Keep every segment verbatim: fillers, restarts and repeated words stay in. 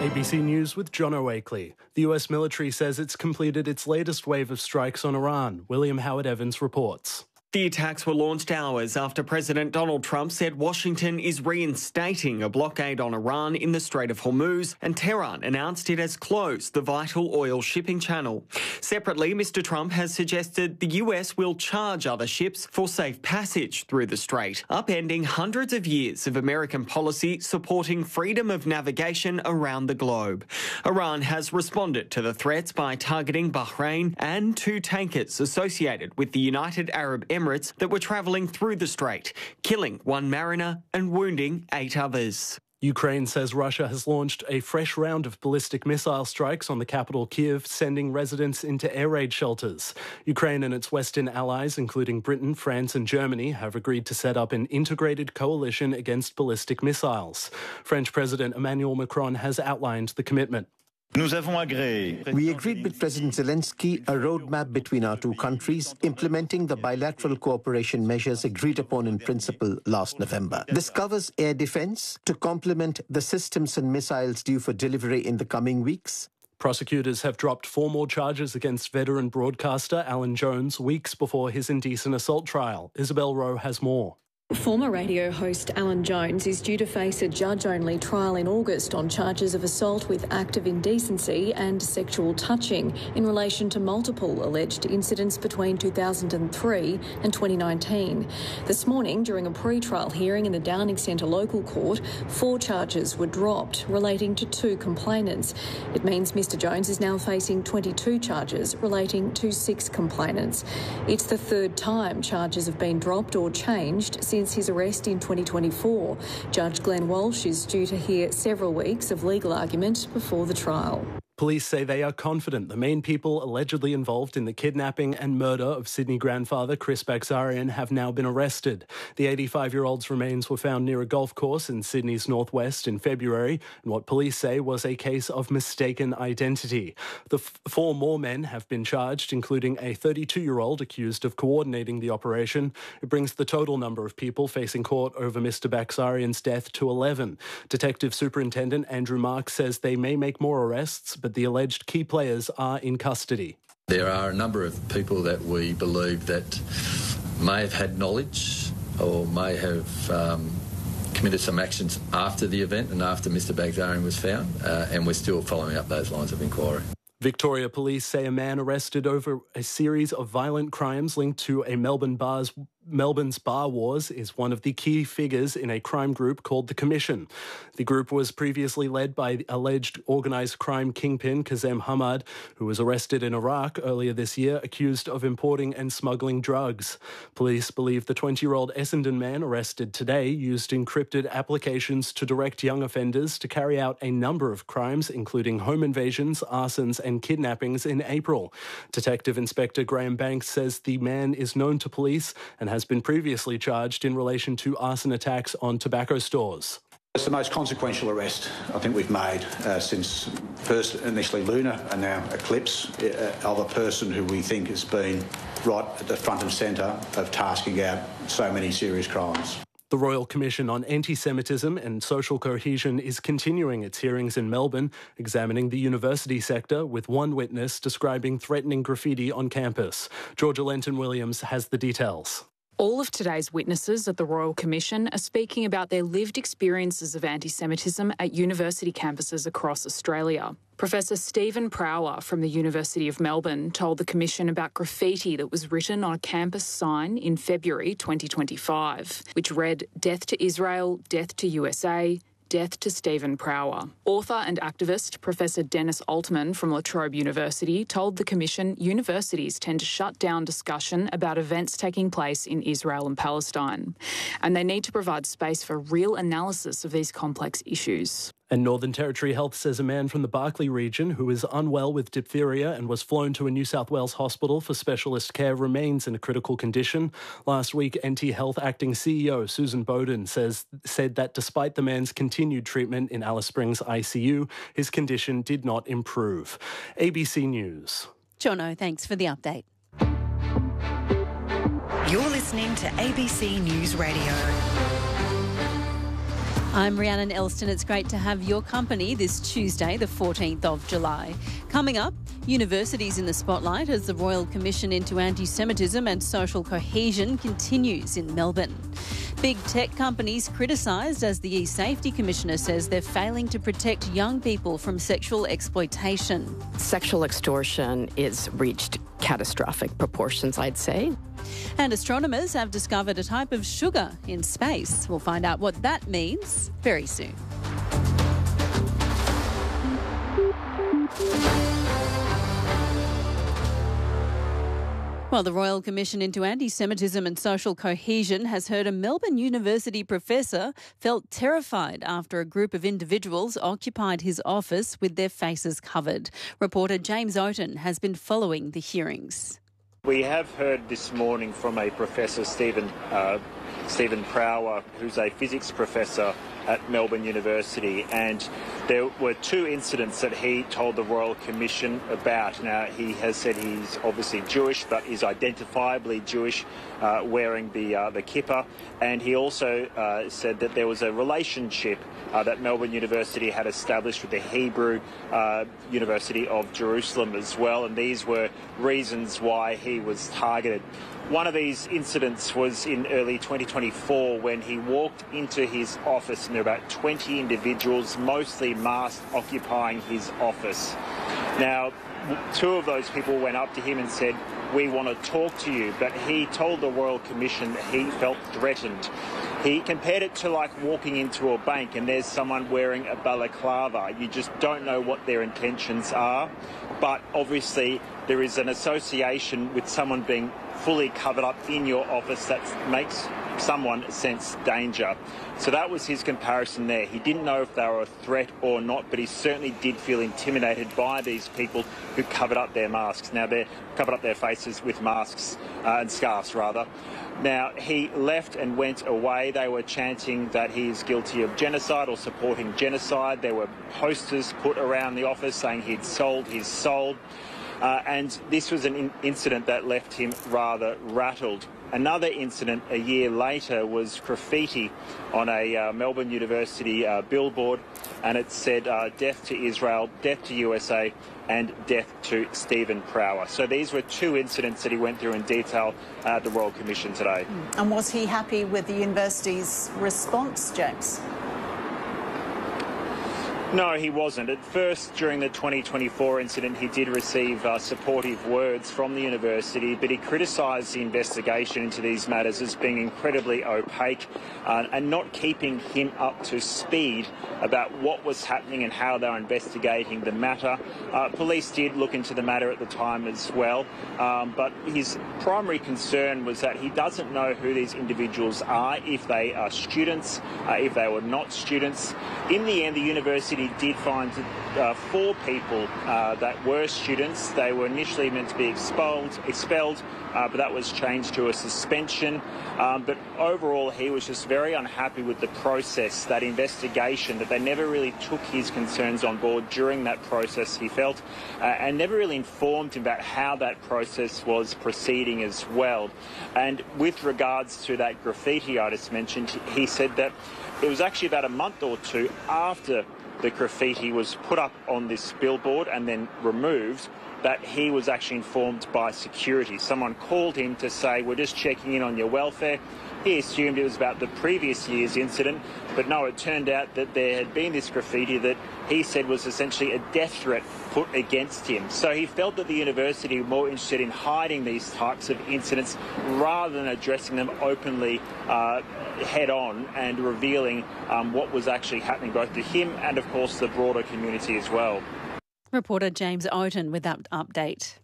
A B C News with John O'Akley. The U S military says it's completed its latest wave of strikes on Iran. William Howard Evans reports. The attacks were launched hours after President Donald Trump said Washington is reinstating a blockade on Iran in the Strait of Hormuz, and Tehran announced it has closed the vital oil shipping channel. Separately, Mister Trump has suggested the U S will charge other ships for safe passage through the strait, upending hundreds of years of American policy supporting freedom of navigation around the globe. Iran has responded to the threats by targeting Bahrain and two tankers associated with the United Arab Emirates that were travelling through the strait, killing one mariner and wounding eight others. Ukraine says Russia has launched a fresh round of ballistic missile strikes on the capital Kyiv, sending residents into air raid shelters. Ukraine and its Western allies, including Britain, France and Germany, have agreed to set up an integrated coalition against ballistic missiles. French President Emmanuel Macron has outlined the commitment. We agreed with President Zelensky a roadmap between our two countries, implementing the bilateral cooperation measures agreed upon in principle last November. This covers air defense to complement the systems and missiles due for delivery in the coming weeks. Prosecutors have dropped four more charges against veteran broadcaster Alan Jones weeks before his indecent assault trial. Isabel Rowe has more. Former radio host Alan Jones is due to face a judge-only trial in August on charges of assault with act of indecency and sexual touching in relation to multiple alleged incidents between two thousand three and twenty nineteen. This morning, during a pre-trial hearing in the Downing Centre local court, four charges were dropped relating to two complainants. It means Mr Jones is now facing twenty-two charges relating to six complainants. It's the third time charges have been dropped or changed since his arrest in twenty twenty-four. Judge Glenn Walsh is due to hear several weeks of legal argument before the trial. Police say they are confident the main people allegedly involved in the kidnapping and murder of Sydney grandfather Chris Bakzarian have now been arrested. The eighty-five-year-old's remains were found near a golf course in Sydney's northwest in February, and what police say was a case of mistaken identity. The f- four more men have been charged, including a thirty-two-year-old accused of coordinating the operation. It brings the total number of people facing court over Mister Bakzarian's death to eleven. Detective Superintendent Andrew Marks says they may make more arrests, but the alleged key players are in custody. There are a number of people that we believe that may have had knowledge or may have um, committed some actions after the event and after Mister Bakzarian was found, uh, and we're still following up those lines of inquiry. Victoria Police say a man arrested over a series of violent crimes linked to a Melbourne bars Melbourne's bar wars is one of the key figures in a crime group called The Commission. The group was previously led by the alleged organised crime kingpin Kazem Hamad, who was arrested in Iraq earlier this year, accused of importing and smuggling drugs. Police believe the twenty-year-old Essendon man arrested today used encrypted applications to direct young offenders to carry out a number of crimes, including home invasions, arsons and kidnappings in April. Detective Inspector Graham Banks says the man is known to police and has been previously charged in relation to arson attacks on tobacco stores. It's the most consequential arrest I think we've made uh, since first initially Luna and now Eclipse, uh, of a person who we think has been right at the front and centre of tasking out so many serious crimes. The Royal Commission on Anti-Semitism and Social Cohesion is continuing its hearings in Melbourne, examining the university sector, with one witness describing threatening graffiti on campus. Georgia Lenton-Williams has the details. All of today's witnesses at the Royal Commission are speaking about their lived experiences of anti-Semitism at university campuses across Australia. Professor Stephen Prower from the University of Melbourne told the Commission about graffiti that was written on a campus sign in February twenty twenty-five, which read, "Death to Israel, death to U S A, death to Stephen Prower." Author and activist Professor Dennis Altman from La Trobe University told the Commission universities tend to shut down discussion about events taking place in Israel and Palestine, and they need to provide space for real analysis of these complex issues. And Northern Territory Health says a man from the Barkly region who is unwell with diphtheria and was flown to a New South Wales hospital for specialist care remains in a critical condition. Last week, N T Health Acting C E O Susan Bowden says said that despite the man's continued treatment in Alice Springs I C U, his condition did not improve. A B C News. Jono, thanks for the update. You're listening to A B C News Radio. I'm Rhiannon Elston. It's great to have your company this Tuesday, the fourteenth of July. Coming up, universities in the spotlight as the Royal Commission into Anti-Semitism and Social Cohesion continues in Melbourne. Big tech companies criticised as the E-Safety Commissioner says they're failing to protect young people from sexual exploitation. Sexual extortion is reached catastrophic proportions, I'd say. And astronomers have discovered a type of sugar in space. We'll find out what that means very soon. Well, the Royal Commission into Anti-Semitism and Social Cohesion has heard a Melbourne University professor felt terrified after a group of individuals occupied his office with their faces covered. Reporter James Oaten has been following the hearings. We have heard this morning from a Professor Stephen uh, Stephen Prower, who's a physics professor at Melbourne University, and there were two incidents that he told the Royal Commission about. Now, he has said he's obviously Jewish, but is identifiably Jewish, uh, wearing the uh, the kippah, and he also uh, said that there was a relationship uh, that Melbourne University had established with the Hebrew uh, University of Jerusalem as well, and these were reasons why he was targeted. One of these incidents was in early twenty twenty-four when he walked into his office and there were about twenty individuals, mostly masked, occupying his office. Now, two of those people went up to him and said, "We want to talk to you," but he told the Royal Commission that he felt threatened. He compared it to like walking into a bank and there's someone wearing a balaclava. You just don't know what their intentions are, but obviously there is an association with someone being fully covered up in your office that makes someone sense danger. So that was his comparison there. He didn't know if they were a threat or not, but he certainly did feel intimidated by these people who covered up their masks. Now, they covered up their faces with masks uh, and scarves, rather. Now, he left and went away. They were chanting that he is guilty of genocide or supporting genocide. There were posters put around the office saying he'd sold his soul. Uh, and this was an in- incident that left him rather rattled. Another incident a year later was graffiti on a uh, Melbourne University uh, billboard, and it said uh, death to Israel, death to U S A, and death to Stephen Prower. So these were two incidents that he went through in detail at the Royal Commission today. And was he happy with the university's response, James? No, he wasn't. At first, during the twenty twenty-four incident, he did receive uh, supportive words from the university, but he criticised the investigation into these matters as being incredibly opaque uh, and not keeping him up to speed about what was happening and how they were investigating the matter. Uh, police did look into the matter at the time as well, um, but his primary concern was that he doesn't know who these individuals are, if they are students, uh, if they were not students. In the end, the university did find uh, four people uh, that were students. They were initially meant to be expelled, expelled uh, but that was changed to a suspension. Um, but overall, he was just very unhappy with the process, that investigation, that they never really took his concerns on board during that process, he felt, uh, and never really informed him about how that process was proceeding as well. And with regards to that graffiti I just mentioned, he said that it was actually about a month or two after the graffiti was put up on this billboard and then removed that he was actually informed by security. Someone called him to say, "We're just checking in on your welfare." He assumed it was about the previous year's incident, but no, it turned out that there had been this graffiti that he said was essentially a death threat put against him. So he felt that the university were more interested in hiding these types of incidents rather than addressing them openly uh, head on and revealing um, what was actually happening both to him and, of course, the broader community as well. Reporter James Oaten with that update.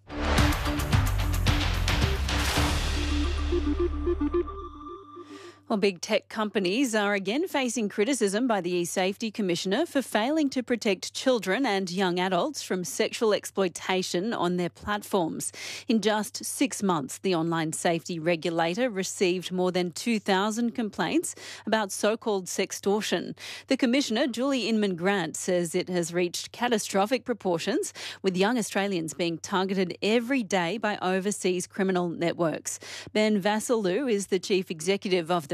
Well, big tech companies are again facing criticism by the E-Safety Commissioner for failing to protect children and young adults from sexual exploitation on their platforms. In just six months, the online safety regulator received more than two thousand complaints about so-called sextortion. The Commissioner, Julie Inman-Grant, says it has reached catastrophic proportions, with young Australians being targeted every day by overseas criminal networks. Ben Vassalou is the Chief Executive of the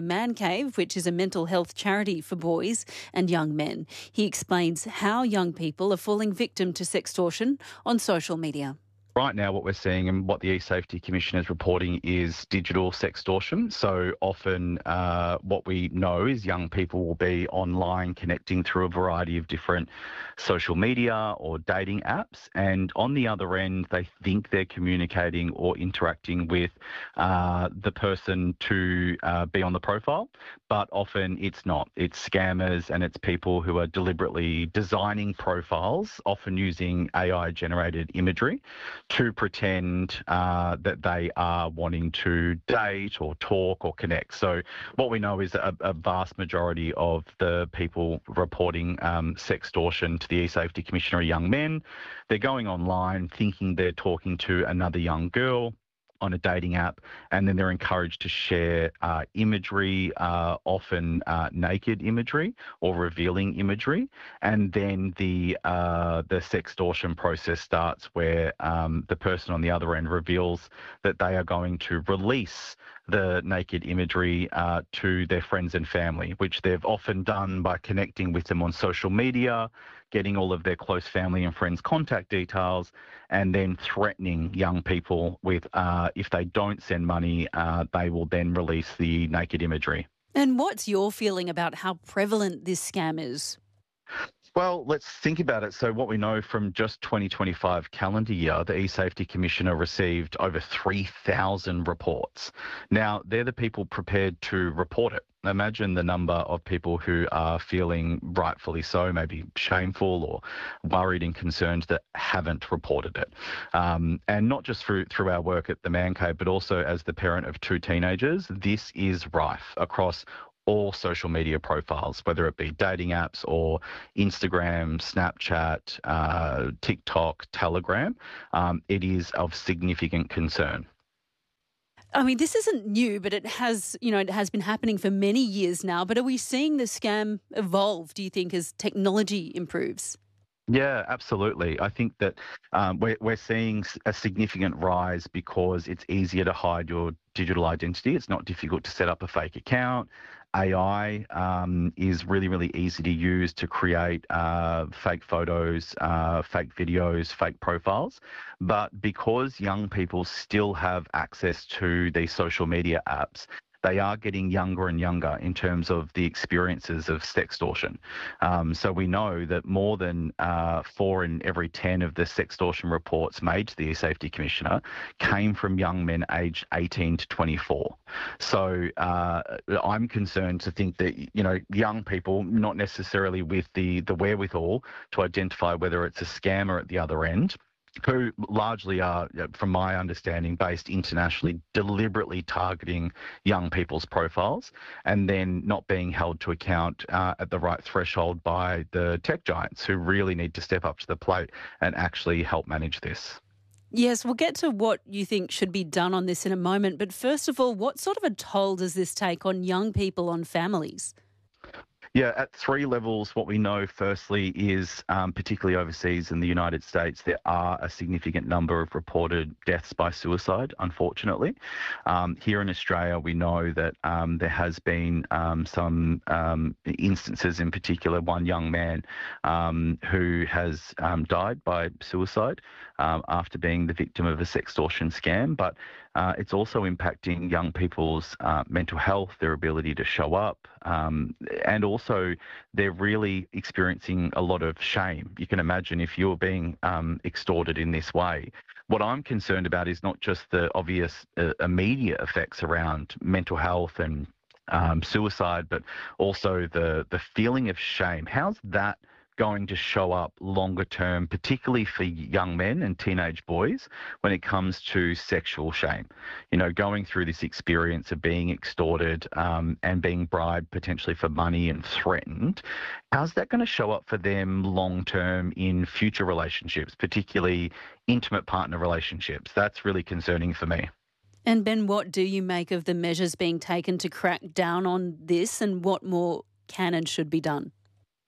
Man Cave, which is a mental health charity for boys and young men. He explains how young people are falling victim to sextortion on social media. Right now, what we're seeing and what the eSafety Commission is reporting is digital sextortion. So often uh, what we know is young people will be online connecting through a variety of different social media or dating apps. And on the other end, they think they're communicating or interacting with uh, the person to uh, be on the profile. But often it's not. It's scammers and it's people who are deliberately designing profiles, often using A I-generated imagery, to pretend uh, that they are wanting to date or talk or connect. So what we know is a, a vast majority of the people reporting um, sextortion to the eSafety Commission are young men. They're going online thinking they're talking to another young girl on a dating app, and then they're encouraged to share uh, imagery, uh, often uh, naked imagery or revealing imagery, and then the uh, the sextortion process starts where um, the person on the other end reveals that they are going to release the naked imagery uh, to their friends and family, which they've often done by connecting with them on social media, getting all of their close family and friends' contact details, and then threatening young people with, uh, if they don't send money, uh, they will then release the naked imagery. And what's your feeling about how prevalent this scam is? Well, let's think about it. So what we know from just twenty twenty-five calendar year, the eSafety Commissioner received over three thousand reports. Now, they're the people prepared to report it. Imagine the number of people who are feeling rightfully so, maybe shameful or worried and concerned that haven't reported it. Um, and not just through, through our work at the Man Cave, but also as the parent of two teenagers, this is rife across all social media profiles, whether it be dating apps or Instagram, Snapchat, uh, TikTok, Telegram. Um, it is of significant concern. I mean, this isn't new, but it has, you know, it has been happening for many years now. But are we seeing the scam evolve, do you think, as technology improves? Yeah, absolutely. I think that um, we're, we're seeing a significant rise because it's easier to hide your digital identity. It's not difficult to set up a fake account. A I um, is really, really easy to use to create uh, fake photos, uh, fake videos, fake profiles. But because young people still have access to these social media apps, they are getting younger and younger in terms of the experiences of sextortion. Um, so we know that more than uh, four in every ten of the sextortion reports made to the eSafety Commissioner came from young men aged eighteen to twenty-four. So uh, I'm concerned to think that, you know, young people, not necessarily with the, the wherewithal to identify whether it's a scammer at the other end, who largely are, from my understanding, based internationally, deliberately targeting young people's profiles and then not being held to account uh, at the right threshold by the tech giants who really need to step up to the plate and actually help manage this. Yes, we'll get to what you think should be done on this in a moment. But first of all, what sort of a toll does this take on young people, on families? Yeah, at three levels, what we know firstly is, um, particularly overseas in the United States, there are a significant number of reported deaths by suicide, unfortunately. Um, here in Australia, we know that um, there has been um, some um, instances, in particular one young man um, who has um, died by suicide um, after being the victim of a sextortion scam. But Uh, it's also impacting young people's uh, mental health, their ability to show up, um, and also they're really experiencing a lot of shame. You can imagine if you're being um, extorted in this way. What I'm concerned about is not just the obvious uh, immediate effects around mental health and um, suicide, but also the, the feeling of shame. How's that going to show up longer term, particularly for young men and teenage boys, when it comes to sexual shame? You know, going through this experience of being extorted um, and being bribed potentially for money and threatened, how's that going to show up for them long term in future relationships, particularly intimate partner relationships? That's really concerning for me. And Ben, what do you make of the measures being taken to crack down on this, and what more can and should be done?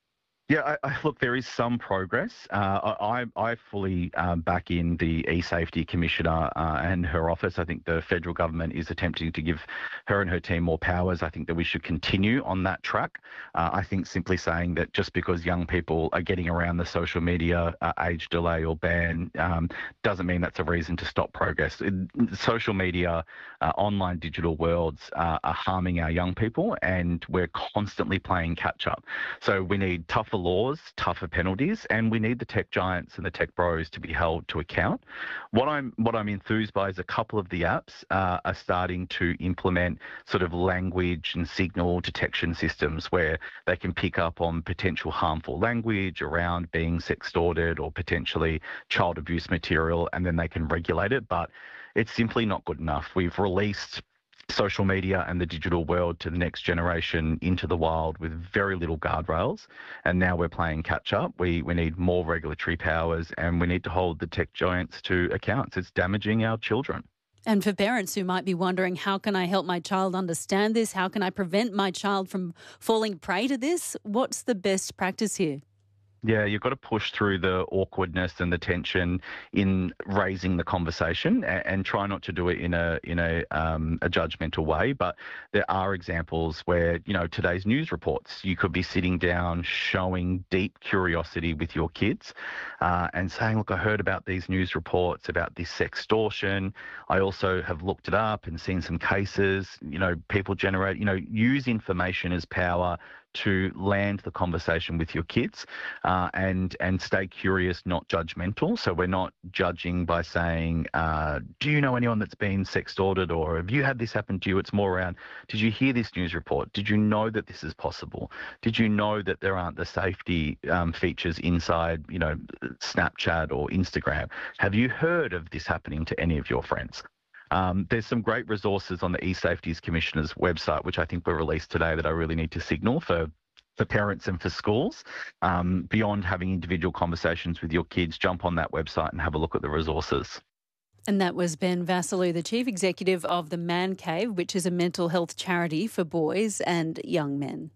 Yeah, I, I, look, there is some progress. Uh, I, I fully um, back in the e-safety commissioner uh, and her office. I think the federal government is attempting to give her and her team more powers. I think that we should continue on that track. Uh, I think simply saying that just because young people are getting around the social media uh, age delay or ban um, doesn't mean that's a reason to stop progress. It, social media, uh, online digital worlds uh, are harming our young people, and we're constantly playing catch up. So we need tougher laws, tougher penalties, and we need the tech giants and the tech bros to be held to account. What I'm what I'm enthused by is a couple of the apps uh, are starting to implement sort of language and signal detection systems where they can pick up on potential harmful language around being sextorted or potentially child abuse material, and then they can regulate it. But it's simply not good enough. We've released social media and the digital world to the next generation into the wild with very little guardrails, and now we're playing catch up. We we need more regulatory powers, and we need to hold the tech giants to account. It's damaging our children. And for parents who might be wondering, how can I help my child understand this? How can I prevent my child from falling prey to this? What's the best practice here? Yeah, you've got to push through the awkwardness and the tension in raising the conversation, and, and try not to do it in a in a um, a judgmental way. But there are examples where, you know, today's news reports, you could be sitting down showing deep curiosity with your kids uh, and saying, look, I heard about these news reports about this sextortion. I also have looked it up and seen some cases. You know, people generate, you know, use information as power to land the conversation with your kids uh, and and stay curious, not judgmental. So we're not judging by saying, uh, do you know anyone that's been sextorted, or have you had this happen to you? It's more around, did you hear this news report? Did you know that this is possible? Did you know that there aren't the safety um, features inside, you know, Snapchat or Instagram? Have you heard of this happening to any of your friends? Um, there's some great resources on the e-Safety Commissioner's website, which I think were released today, that I really need to signal for for parents and for schools. Um, beyond having individual conversations with your kids, jump on that website and have a look at the resources. And that was Ben Vassalou, the Chief Executive of the Man Cave, which is a mental health charity for boys and young men.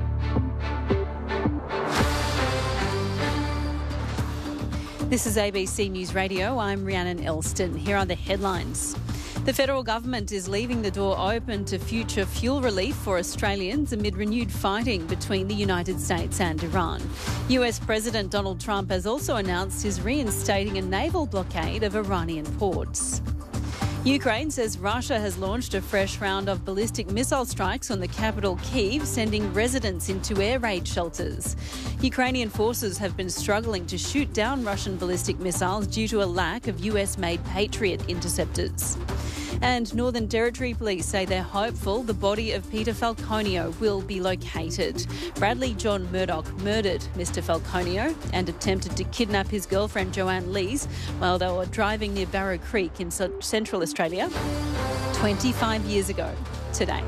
This is A B C News Radio. I'm Rhiannon Elston. Here are the headlines. The federal government is leaving the door open to future fuel relief for Australians amid renewed fighting between the United States and Iran. U S President Donald Trump has also announced he's reinstating a naval blockade of Iranian ports. Ukraine says Russia has launched a fresh round of ballistic missile strikes on the capital Kyiv, sending residents into air raid shelters. Ukrainian forces have been struggling to shoot down Russian ballistic missiles due to a lack of U S-made Patriot interceptors. And Northern Territory police say they're hopeful the body of Peter Falconio will be located. Bradley John Murdoch murdered Mister Falconio and attempted to kidnap his girlfriend Joanne Lees while they were driving near Barrow Creek in Central Australia twenty-five years ago today.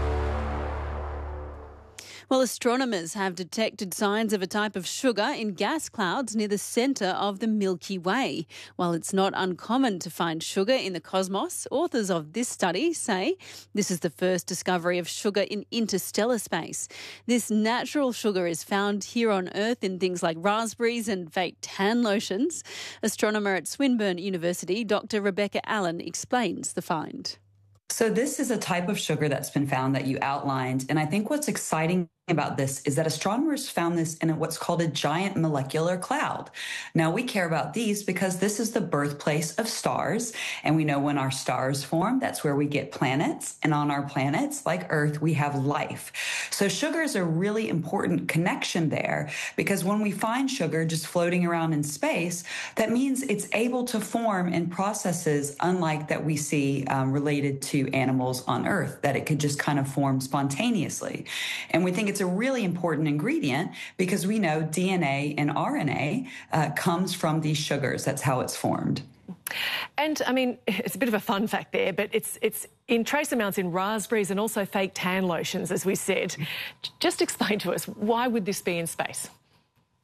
Well, astronomers have detected signs of a type of sugar in gas clouds near the centre of the Milky Way. While it's not uncommon to find sugar in the cosmos, authors of this study say this is the first discovery of sugar in interstellar space. This natural sugar is found here on Earth in things like raspberries and fake tan lotions. Astronomer at Swinburne University, Doctor Rebecca Allen, explains the find. So this is a type of sugar that's been found that you outlined. And I think what's exciting about this is that astronomers found this in what's called a giant molecular cloud. Now, we care about these because this is the birthplace of stars. And we know when our stars form, that's where we get planets. And on our planets, like Earth, we have life. So sugar is a really important connection there, because when we find sugar just floating around in space, that means it's able to form in processes unlike that we see um, related to animals on Earth, that it could just kind of form spontaneously. And we think it's a really important ingredient because we know D N A and R N A uh, comes from these sugars. That's how it's formed. And, I mean, it's a bit of a fun fact there, but it's it's in trace amounts in raspberries and also fake tan lotions, as we said. Just explain to us, why would this be in space?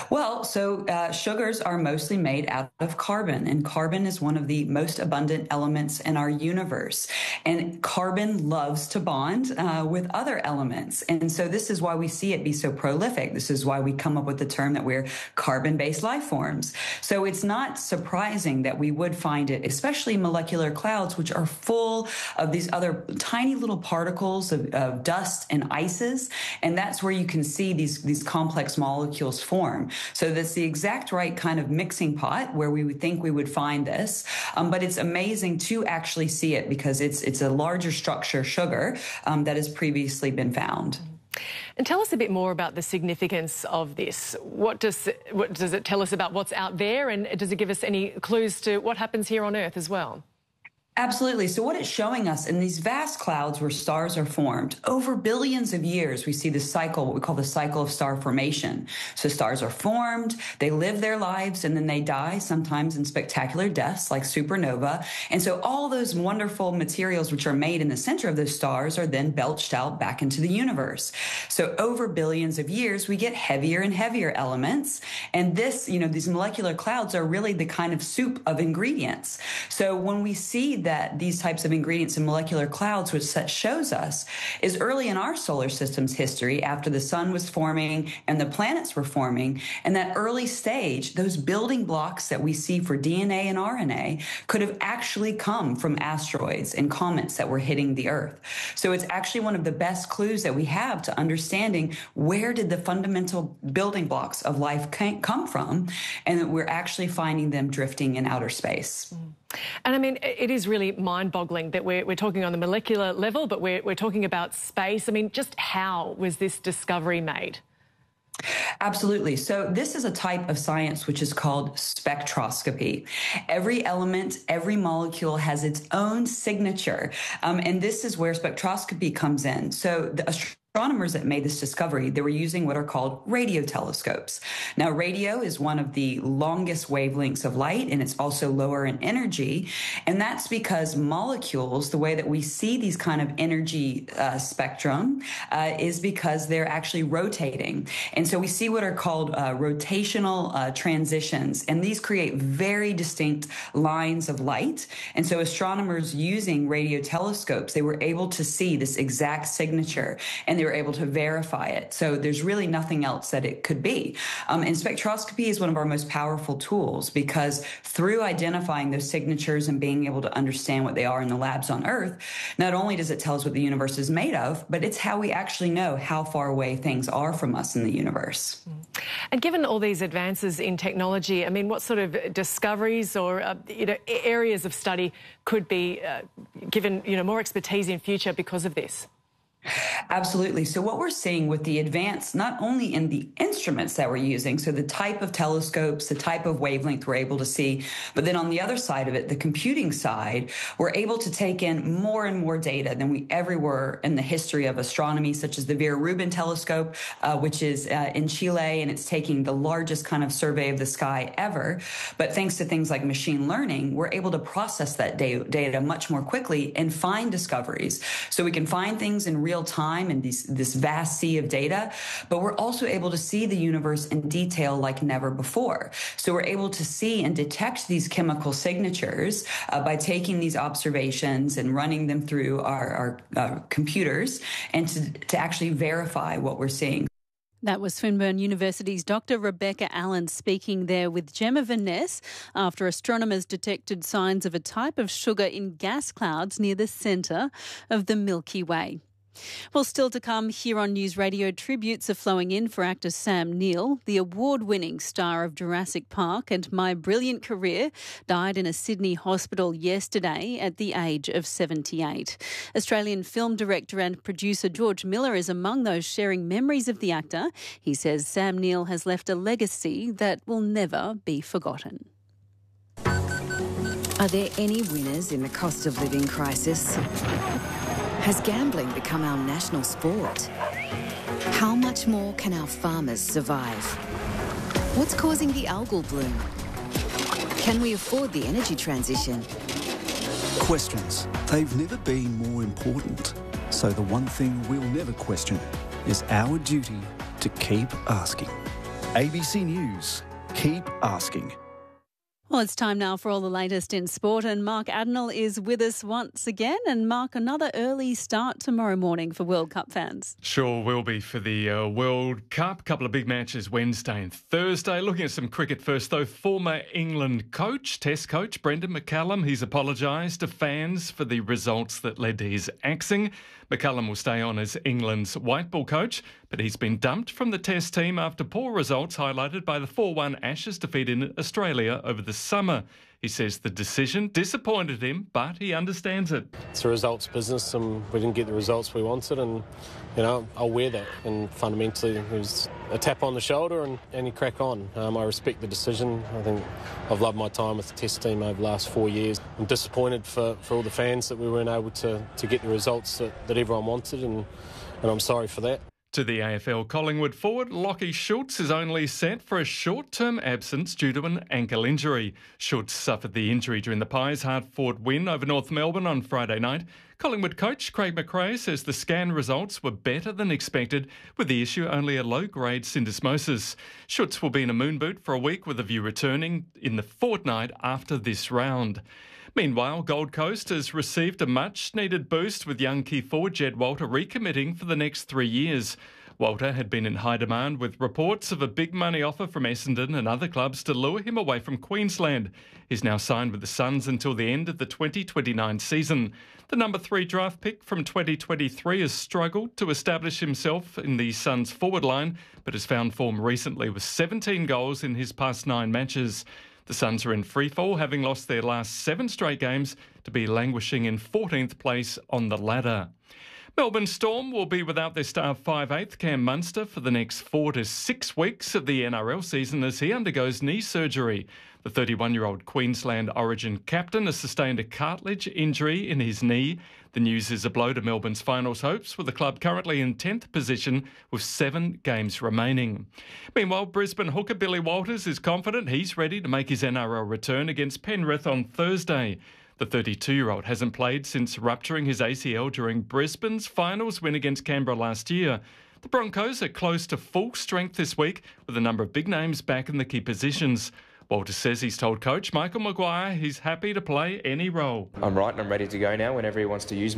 Well, so uh, sugars are mostly made out of carbon, and carbon is one of the most abundant elements in our universe. And carbon loves to bond uh, with other elements. And so this is why we see it be so prolific. This is why we come up with the term that we're carbon-based life forms. So it's not surprising that we would find it, especially molecular clouds, which are full of these other tiny little particles of, of dust and ices. And that's where you can see these, these complex molecules form. So that's the exact right kind of mixing pot where we would think we would find this. Um, but it's amazing to actually see it because it's it's a larger structure sugar um, that has previously been found. And tell us a bit more about the significance of this. What does what does it tell us about what's out there, and does it give us any clues to what happens here on Earth as well? Absolutely. So what it's showing us in these vast clouds where stars are formed, over billions of years, we see this cycle, what we call the cycle of star formation. So stars are formed, they live their lives, and then they die, sometimes in spectacular deaths like supernova. And so all those wonderful materials which are made in the center of those stars are then belched out back into the universe. So over billions of years, we get heavier and heavier elements. And this, you know, these molecular clouds are really the kind of soup of ingredients. So when we see that these types of ingredients in molecular clouds, which that shows us, is early in our solar system's history, after the sun was forming and the planets were forming, and that early stage, those building blocks that we see for D N A and R N A could have actually come from asteroids and comets that were hitting the Earth. So it's actually one of the best clues that we have to understanding where did the fundamental building blocks of life come from, and that we're actually finding them drifting in outer space. Mm. And I mean, it is really mind-boggling that we're, we're talking on the molecular level, but we're, we're talking about space. I mean, just how was this discovery made? Absolutely. So this is a type of science which is called spectroscopy. Every element, every molecule has its own signature. Um, and this is where spectroscopy comes in. So the astronomers that made this discovery, they were using what are called radio telescopes. Now, radio is one of the longest wavelengths of light, and it's also lower in energy. And that's because molecules, the way that we see these kind of energy uh, spectrum, uh, is because they're actually rotating. And so we see what are called uh, rotational uh, transitions, and these create very distinct lines of light. And so astronomers using radio telescopes, they were able to see this exact signature, and they were able to verify it. So there's really nothing else that it could be. Um, and spectroscopy is one of our most powerful tools because through identifying those signatures and being able to understand what they are in the labs on Earth, not only does it tell us what the universe is made of, but it's how we actually know how far away things are from us in the universe. And given all these advances in technology, I mean, what sort of discoveries or uh, you know, areas of study could be uh, given you know, more expertise in future because of this? Absolutely. So what we're seeing with the advance, not only in the instruments that we're using, so the type of telescopes, the type of wavelength we're able to see, but then on the other side of it, the computing side, we're able to take in more and more data than we ever were in the history of astronomy, such as the Vera Rubin telescope, uh, which is uh, in Chile, and it's taking the largest kind of survey of the sky ever. But thanks to things like machine learning, we're able to process that data much more quickly and find discoveries. So we can find things in real time in these, this vast sea of data, but we're also able to see the universe in detail like never before. So we're able to see and detect these chemical signatures uh, by taking these observations and running them through our, our uh, computers and to, to actually verify what we're seeing. That was Swinburne University's Doctor Rebecca Allen speaking there with Gemma Vaness after astronomers detected signs of a type of sugar in gas clouds near the centre of the Milky Way. Well, still to come here on News Radio, tributes are flowing in for actor Sam Neill. The award-winning star of Jurassic Park and My Brilliant Career died in a Sydney hospital yesterday at the age of seventy-eight. Australian film director and producer George Miller is among those sharing memories of the actor. He says Sam Neill has left a legacy that will never be forgotten. Are there any winners in the cost of living crisis? Has gambling become our national sport? How much more can our farmers survive? What's causing the algal bloom? Can we afford the energy transition? Questions. They've never been more important. So the one thing we'll never question is our duty to keep asking. A B C News. Keep asking. Well, it's time now for all the latest in sport, and Mark Adenell is with us once again. And Mark, another early start tomorrow morning for World Cup fans. Sure will be for the uh, World Cup. Couple of big matches Wednesday and Thursday. Looking at some cricket first, though. Former England coach, Test coach Brendan McCullum, he's apologised to fans for the results that led to his axing. McCullum will stay on as England's white ball coach, but he's been dumped from the Test team after poor results highlighted by the four one Ashes defeat in Australia over the summer. He says the decision disappointed him, but he understands it. It's a results business, and we didn't get the results we wanted, and you know I'll wear that. And fundamentally, it was a tap on the shoulder, and, and you crack on. Um, I respect the decision. I think I've loved my time with the Test team over the last four years. I'm disappointed for, for all the fans that we weren't able to, to get the results that, that everyone wanted, and, and I'm sorry for that. To the A F L, Collingwood forward Lachie Schultz is only set for a short-term absence due to an ankle injury. Schultz suffered the injury during the Pies' hard-fought win over North Melbourne on Friday night. Collingwood coach Craig McRae says the scan results were better than expected, with the issue only a low-grade syndesmosis. Schultz will be in a moon boot for a week with a view returning in the fortnight after this round. Meanwhile, Gold Coast has received a much-needed boost with young key forward Jed Walter recommitting for the next three years. Walter had been in high demand with reports of a big money offer from Essendon and other clubs to lure him away from Queensland. He's now signed with the Suns until the end of the twenty twenty-nine season. The number three draft pick from twenty twenty-three has struggled to establish himself in the Suns forward line, but has found form recently with seventeen goals in his past nine matches. The Suns are in freefall, having lost their last seven straight games to be languishing in fourteenth place on the ladder. Melbourne Storm will be without their star five eighth Cam Munster for the next four to six weeks of the N R L season as he undergoes knee surgery. The thirty-one-year-old Queensland Origin captain has sustained a cartilage injury in his knee. The news is a blow to Melbourne's finals hopes, with the club currently in tenth position with seven games remaining. Meanwhile, Brisbane hooker Billy Walters is confident he's ready to make his N R L return against Penrith on Thursday. The thirty-two-year-old hasn't played since rupturing his A C L during Brisbane's finals win against Canberra last year. The Broncos are close to full strength this week, with a number of big names back in the key positions. Walters says he's told coach Michael Maguire he's happy to play any role. I'm right and I'm ready to go now whenever he wants to use me.